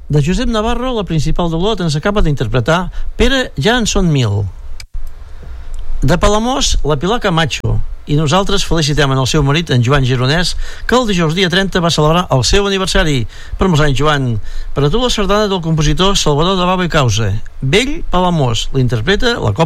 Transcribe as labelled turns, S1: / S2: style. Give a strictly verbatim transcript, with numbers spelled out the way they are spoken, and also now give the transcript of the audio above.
S1: De Josep Navarro, la principal d'Olot, ens acaba d'interpretar Pere ja en són mil. De Palamós, la Pilar Camacho. I nosaltres felicitem en el seu marit, en Joan Gironès, que el dijous dia trenta va celebrar el seu aniversari. Per molts anys, Joan. Per a tu la sardana del compositor Salvador de Baba i Causa. Vell Palamós, l'interpreta la Copla